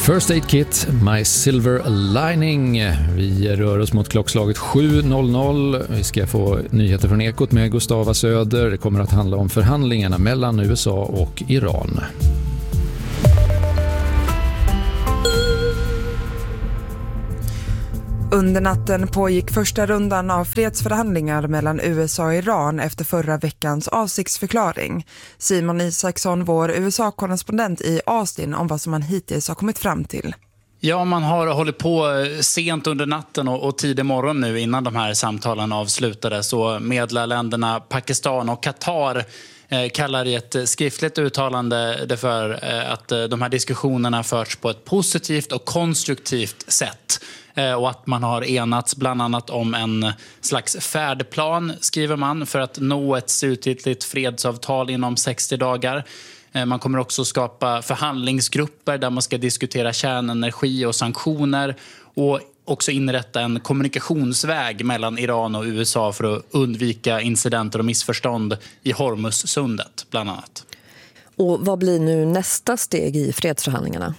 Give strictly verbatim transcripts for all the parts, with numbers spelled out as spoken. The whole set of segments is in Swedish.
First Aid Kit, My Silver Lining. Vi rör oss mot klockslaget sju noll noll. Vi ska få nyheter från Ekot med Gustava Söder. Det kommer att handla om förhandlingarna mellan U S A och Iran. Under natten pågick första rundan av fredsförhandlingar mellan U S A och Iran efter förra veckans avsiktsförklaring. Simon Isaksson, vår U S A-korrespondent i Austin, om vad som man hittills har kommit fram till. Ja, man har hållit på sent under natten och, och tidig morgon nu innan de här samtalen avslutades. Så medlarländerna Pakistan och Qatar eh, kallar i ett skriftligt uttalande det för eh, att eh, de här diskussionerna förts på ett positivt och konstruktivt sätt. Och att man har enats bland annat om en slags färdplan, skriver man, för att nå ett slutgiltigt fredsavtal inom sextio dagar. Man kommer också skapa förhandlingsgrupper där man ska diskutera kärnenergi och sanktioner och också inrätta en kommunikationsväg mellan Iran och U S A för att undvika incidenter och missförstånd i Hormuzsundet bland annat. Och vad blir nu nästa steg i fredsförhandlingarna?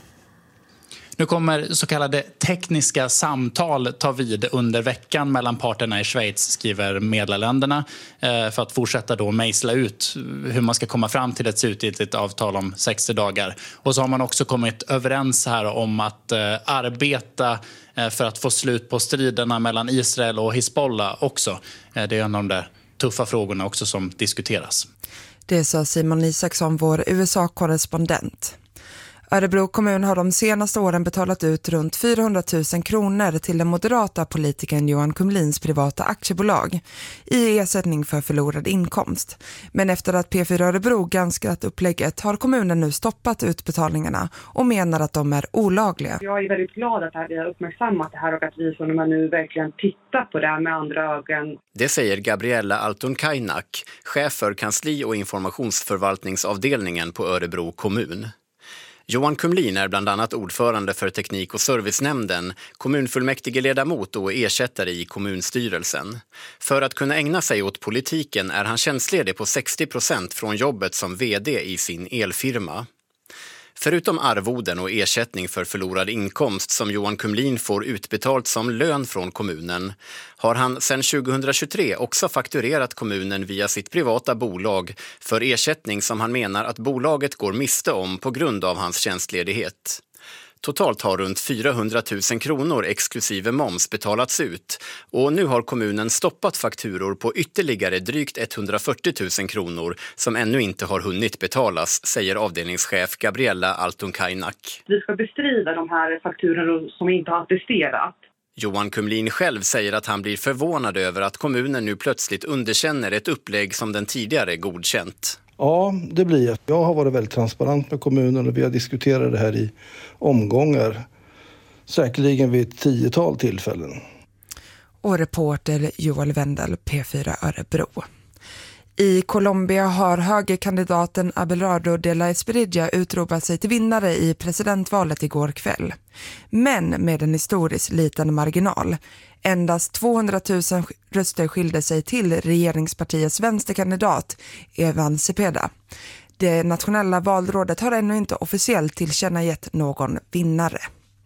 Nu kommer så kallade tekniska samtal ta vid under veckan mellan parterna i Schweiz, skriver medlarländerna, för att fortsätta då mejsla ut hur man ska komma fram till ett slutgiltigt avtal om sextio dagar. Och så har man också kommit överens här om att arbeta för att få slut på striderna mellan Israel och Hezbollah också. Det är en av de där tuffa frågorna också som diskuteras. Det sa Simon Isaksson, vår U S A-korrespondent. Örebro kommun har de senaste åren betalat ut runt fyrahundratusen kronor till den moderata politikern Johan Kumlins privata aktiebolag i ersättning för förlorad inkomst. Men efter att P fyra Örebro granskat upplägget har kommunen nu stoppat utbetalningarna och menar att de är olagliga. Jag är väldigt glad att vi har uppmärksammat det här och att vi från och med nu verkligen tittar på det här med andra ögon. Det säger Gabriella Altonkainak, chef för kansli- och informationsförvaltningsavdelningen på Örebro kommun. Johan Kumlin är bland annat ordförande för teknik- och servicenämnden, kommunfullmäktigeledamot och ersättare i kommunstyrelsen. För att kunna ägna sig åt politiken är han tjänstledig på sextio procent från jobbet som vd i sin elfirma. Förutom arvoden och ersättning för förlorad inkomst som Johan Kumlin får utbetalt som lön från kommunen har han sedan tjugohundratjugotre också fakturerat kommunen via sitt privata bolag för ersättning som han menar att bolaget går miste om på grund av hans tjänstledighet. Totalt har runt fyrahundratusen kronor exklusive moms betalats ut och nu har kommunen stoppat fakturor på ytterligare drygt etthundrafyrtiotusen kronor som ännu inte har hunnit betalas, säger avdelningschef Gabriella Altonkainak. Vi ska bestrida de här fakturorna som inte har attesterat. Johan Kumlin själv säger att han blir förvånad över att kommunen nu plötsligt underkänner ett upplägg som den tidigare godkänt. Ja, det blir jag. Jag har varit väldigt transparent med kommunen och vi har diskuterat det här i omgångar. Säkerligen vid ett tiotal tillfällen. Och reporter Joel Wendel, P fyra Örebro. I Colombia har högerkandidaten Abelardo de la Espriella utropat sig till vinnare i presidentvalet igår kväll. Men med en historiskt liten marginal. Endast tvåhundratusen röster skilde sig till regeringspartiets vänsterkandidat Evan Cepeda. Det nationella valrådet har ännu inte officiellt tillkännagett någon vinnare.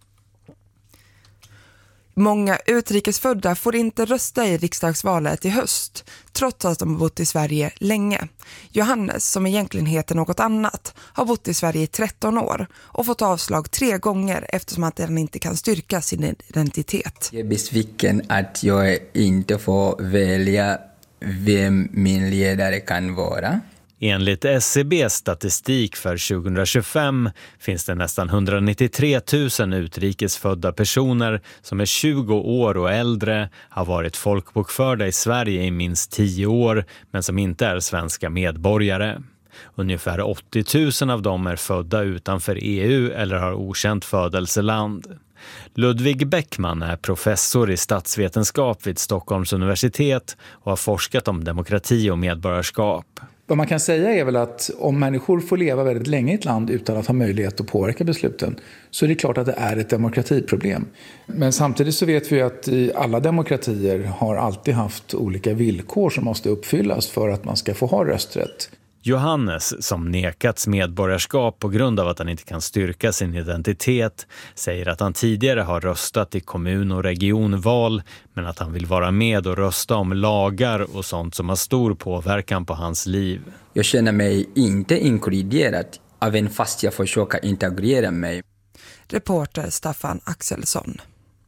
Många utrikesfödda får inte rösta i riksdagsvalet i höst, trots att de har bott i Sverige länge. Johannes, som egentligen heter något annat, har bott i Sverige i tretton år och fått avslag tre gånger eftersom att han inte kan styrka sin identitet. Jag är besviken att jag inte får välja vem min ledare kan vara. Enligt S C B:s statistik för tjugohundratjugofem finns det nästan etthundranittiotre tusen utrikesfödda personer som är tjugo år och äldre, har varit folkbokförda i Sverige i minst tio år men som inte är svenska medborgare. Ungefär åttio tusen av dem är födda utanför E U eller har okänt födelseland. Ludvig Bäckman är professor i statsvetenskap vid Stockholms universitet och har forskat om demokrati och medborgarskap. Vad man kan säga är väl att om människor får leva väldigt länge i ett land utan att ha möjlighet att påverka besluten så är det klart att det är ett demokratiproblem. Men samtidigt så vet vi att i alla demokratier har alltid haft olika villkor som måste uppfyllas för att man ska få ha rösträtt. Johannes, som nekats medborgarskap på grund av att han inte kan styrka sin identitet, säger att han tidigare har röstat i kommun- och regionval, men att han vill vara med och rösta om lagar och sånt som har stor påverkan på hans liv. Jag känner mig inte inkluderad, även fast jag försöker integrera mig. Reporter Staffan Axelsson.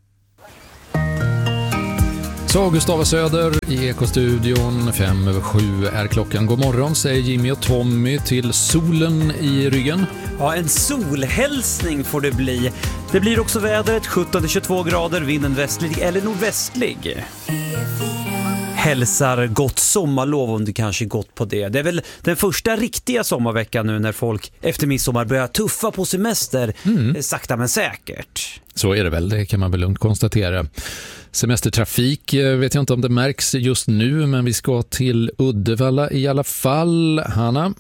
Så Gustav Söder i Ekostudion, fem över sju är klockan. God morgon säger Jimmy och Tommy till solen i ryggen. Ja, en solhälsning får det bli. Det blir också vädret, sjutton till tjugotvå grader, vinden västlig eller nordvästlig. Hälsar gott sommarlov om du kanske gått på det. Det är väl den första riktiga sommarveckan nu när folk efter midsommar börjar tuffa på semester, mm. sakta men säkert. Så är det väl, det kan man väl lugnt konstatera. Semestertrafik vet jag inte om det märks just nu, men vi ska till Uddevalla i alla fall. Hanna?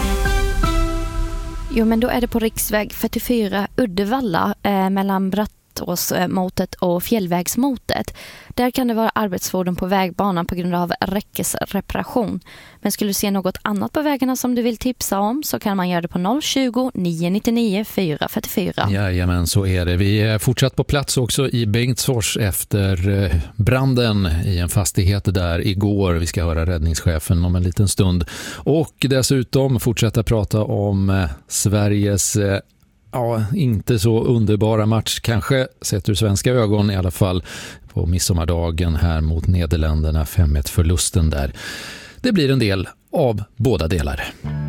Jo, men då är det på riksväg fyrtiofyra Uddevalla eh, mellan Brattåsmotet och Fjällvägsmotet. Där kan det vara arbetsfordon på vägbanan på grund av räckesreparation. Men skulle du se något annat på vägarna som du vill tipsa om så kan man göra det på noll tjugo, nio nittionio, fyra fyrtiofyra. Jajamän, så är det. Vi är fortsatt på plats också i Bengtsfors efter branden i en fastighet där igår. Vi ska höra räddningschefen om en liten stund. Och dessutom fortsätta prata om Sveriges ja, inte så underbara match, kanske sett ur svenska ögon i alla fall, på midsommardagen här mot Nederländerna, fem ett förlusten där. Det blir en del av båda delar.